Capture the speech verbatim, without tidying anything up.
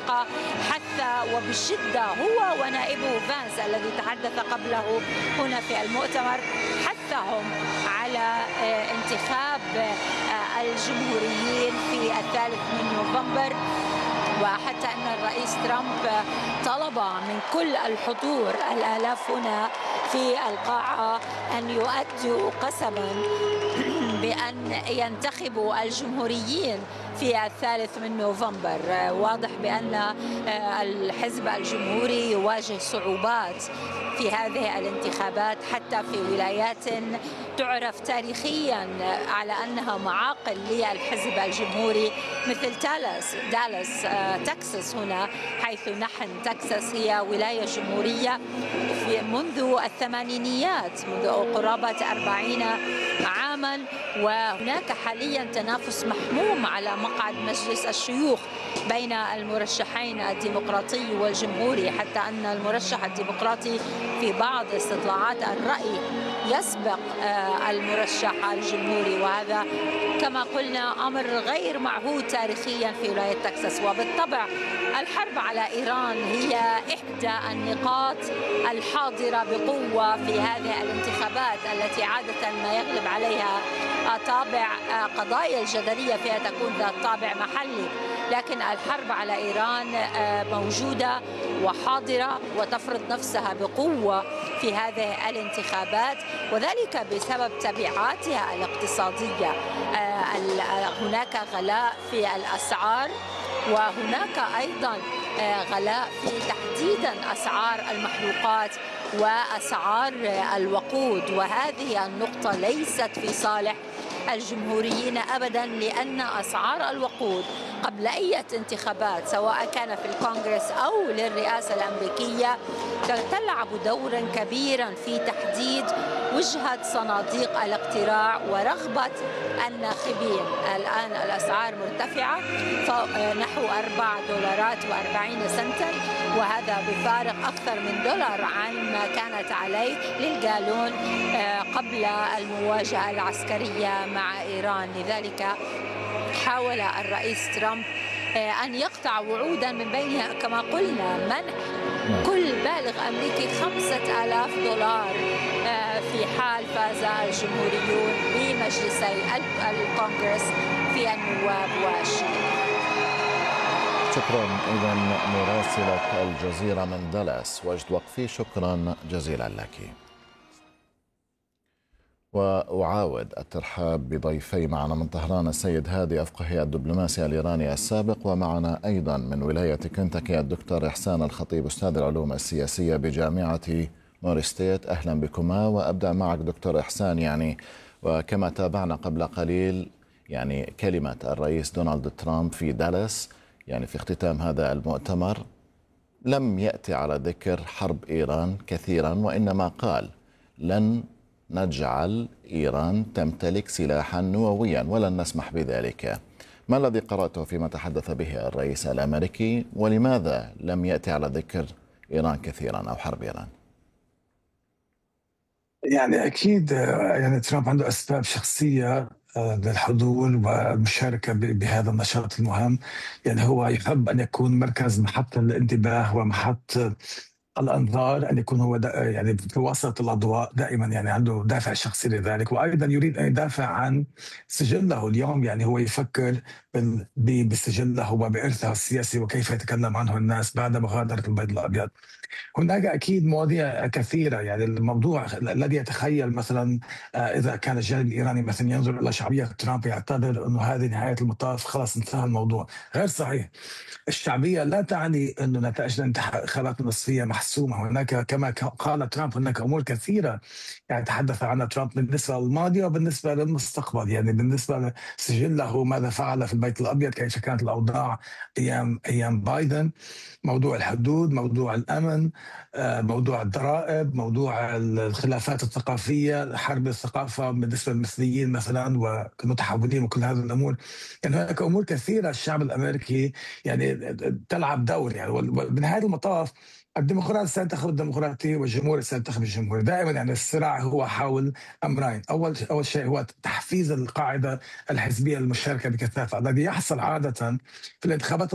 السابقة حث وبشدة هو ونائبه فانس الذي تحدث قبله هنا في المؤتمر، حثهم على انتخاب الجمهوريين في الثالث من نوفمبر. وحتى أن الرئيس ترامب طلب من كل الحضور الآلاف هنا في القاعة أن يؤدوا قسما بأن ينتخبوا الجمهوريين في الثالث من نوفمبر. واضح بأن الحزب الجمهوري يواجه صعوبات في هذه الانتخابات، حتى في ولايات تعرف تاريخيا على أنها معاقل للحزب الجمهوري مثل دالاس دالاس تكساس هنا، حيث نحن تكساس هي ولاية جمهورية في منذ الثمانينيات، منذ قرابة أربعين عاما، وهناك حاليا تنافس محموم على مقعد مجلس الشيوخ بين المرشحين الديمقراطي والجمهوري، حتى أن المرشح الديمقراطي في بعض استطلاعات الرأي يسبق المرشح الجمهوري، وهذا كما قلنا أمر غير معهود تاريخيا في ولاية تكساس. وبالطبع الحرب على إيران هي إحدى النقاط الحاضرة بقوة في هذه الانتخابات التي عادة ما يغلب عليها طابع قضايا الجدلية فيها تكون ذات طابع محلي، لكن الحرب على إيران موجودة وحاضرة وتفرض نفسها بقوة في هذه الانتخابات، وذلك بسبب تبعاتها الاقتصادية. هناك غلاء في الأسعار، وهناك أيضا غلاء في تحديدا أسعار المحروقات وأسعار الوقود، وهذه النقطة ليست في صالح الجمهوريين أبدا، لأن أسعار الوقود قبل أي انتخابات سواء كان في الكونغرس أو للرئاسة الأمريكية تلعب دورا كبيرا في تحديد وجهة صناديق الاقتراع ورغبة الناخبين. الآن الأسعار مرتفعة نحو أربع دولارات وأربعين سنتا، وهذا بفارق أكثر من دولار عن ما كانت عليه للجالون قبل المواجهة العسكرية مع إيران. لذلك حاول الرئيس ترامب أن يقطع وعودا من بينها كما قلنا منح كل بالغ أمريكي خمسة آلاف دولار في حال فاز الجمهوريون بمجلسي الكونغرس في النواب والشيوخ. شكرا. إذا مراسلة الجزيرة من دالاس وجد وقفي، شكرا جزيلا لك. وأعاود الترحاب بضيفي معنا من طهران السيد هادي أفقهي الدبلوماسي الإيراني السابق، ومعنا أيضا من ولاية كنتاكي الدكتور إحسان الخطيب أستاذ العلوم السياسية بجامعة موريستيت. أهلا بكما. وأبدأ معك دكتور إحسان، يعني وكما تابعنا قبل قليل يعني كلمة الرئيس دونالد ترامب في دالاس يعني في اختتام هذا المؤتمر لم يأتي على ذكر حرب إيران كثيرا، وإنما قال لن نجعل إيران تمتلك سلاحا نوويا ولن نسمح بذلك. ما الذي قرأته فيما تحدث به الرئيس الأمريكي، ولماذا لم يأتي على ذكر إيران كثيرا أو حرب إيران؟ يعني أكيد يعني ترامب عنده أسباب شخصية للحضور والمشاركة بهذا النشاط المهم. يعني هو يحب أن يكون مركز محط الانتباه ومحط الأنظار، أن يكون هو يعني في وسط الأضواء دائما، يعني عنده دافع شخصي لذلك، وأيضا يريد أن يدافع عن سجله اليوم. يعني هو يفكر بسجله وبإرثه السياسي وكيف يتكلم عنه الناس بعد مغادرة البيت الأبيض. هناك أكيد مواضيع كثيرة، يعني الموضوع الذي يتخيل مثلا إذا كان الجانب الإيراني مثلا ينظر إلى شعبية ترامب يعتبر أنه هذه نهاية المطاف، خلاص انتهى الموضوع. غير صحيح. الشعبية لا تعني أن نتائج الانتخابات النصفية محسومة. هناك كما قال ترامب هناك أمور كثيرة يعني تحدث عنها ترامب بالنسبة للماضي وبالنسبة للمستقبل. يعني بالنسبة لسجله ماذا فعل في البيت الأبيض، كيف كانت الأوضاع أيام أيام بايدن، موضوع الحدود، موضوع الأمن، موضوع الضرائب، موضوع الخلافات الثقافية، حرب الثقافة بالنسبة للمثليين مثلا والمتحولين وكل هذه الأمور. يعني هناك أمور كثيرة الشعب الأمريكي يعني تلعب دور. يعني بنهاية المطاف الديمقراط سينتخب الديمقراطي والجمهوري سينتخب الجمهوري. دائما يعني الصراع هو حول امرين، اول اول شيء هو تحفيز القاعده الحزبيه المشاركه بكثافه الذي يحصل عاده في الانتخابات